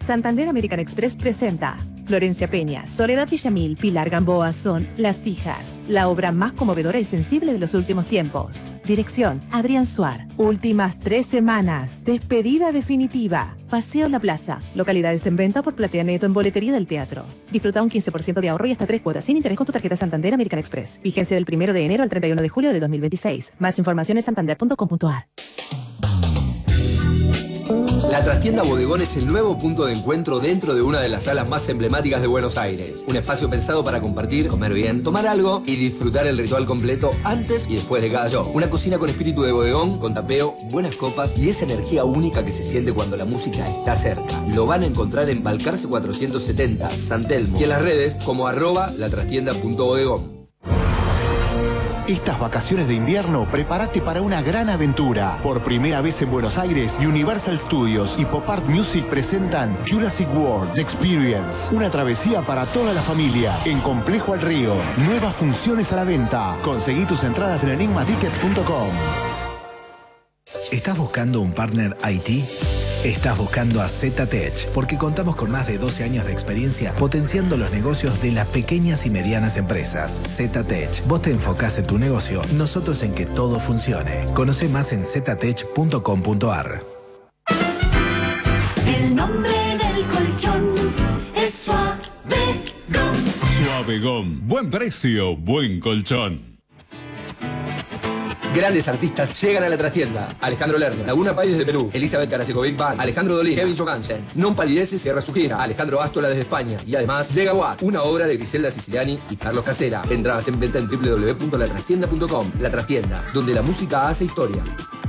Santander American Express presenta Florencia Peña, Soledad Villamil, Pilar Gamboa son Las Hijas, la obra más conmovedora y sensible de los últimos tiempos. Dirección, Adrián Suar. Últimas 3 semanas, despedida definitiva. Paseo La Plaza, localidades en venta por Platea Neto en boletería del teatro. Disfruta un 15% de ahorro y hasta 3 cuotas sin interés con tu tarjeta Santander American Express. Vigencia del 1 de enero al 31 de julio de 2026. Más información en santander.com.ar. La Trastienda Bodegón es el nuevo punto de encuentro dentro de una de las salas más emblemáticas de Buenos Aires. Un espacio pensado para compartir, comer bien, tomar algo y disfrutar el ritual completo antes y después de cada show. Una cocina con espíritu de bodegón, con tapeo, buenas copas y esa energía única que se siente cuando la música está cerca. Lo van a encontrar en Balcarce 470, San Telmo, y en las redes como @latrastienda.bodegón. Estas vacaciones de invierno, prepárate para una gran aventura. Por primera vez en Buenos Aires, Universal Studios y Pop Art Music presentan Jurassic World The Experience. Una travesía para toda la familia en Complejo al Río. Nuevas funciones a la venta. Conseguí tus entradas en enigmatickets.com. ¿Estás buscando un partner IT? Estás buscando a ZTech, porque contamos con más de 12 años de experiencia potenciando los negocios de las pequeñas y medianas empresas. ZTech, vos te enfocás en tu negocio, nosotros en que todo funcione. Conoce más en ztech.com.ar. El nombre del colchón es Suavegón. Suavegón, buen precio, buen colchón. Grandes artistas llegan a la trastienda. Alejandro Lerner, Laguna País desde Perú, Elizabeth Caraseco Big Bang, Alejandro Dolín, Kevin Johansen, Non Palidece cierra su gira, Alejandro Astola desde España y además llega Watt, una obra de Griselda Siciliani y Carlos Casera. Entradas en venta en www.latrastienda.com. La Trastienda, donde la música hace historia.